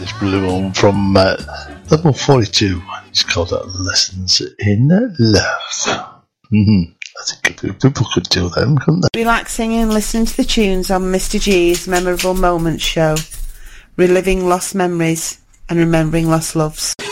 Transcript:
this blue one from level 42. It's called Lessons in Love. I think people could do them, couldn't they? Relaxing and listening to the tunes on Mr. G's Memorable Moments show, reliving lost memories and remembering lost loves.